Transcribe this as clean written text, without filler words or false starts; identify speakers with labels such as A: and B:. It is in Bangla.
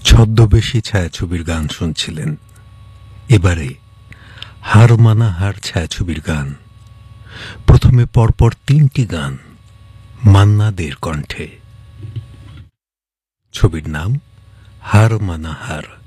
A: ছদ্মবেশী ছায়াছবির গান শুনছিলেন। এবারে হার মানা হার ছায়াছবির গান। প্রথমে পরপর তিনটি গান মান্না দের কণ্ঠে। ছবির নাম হার মানা হার।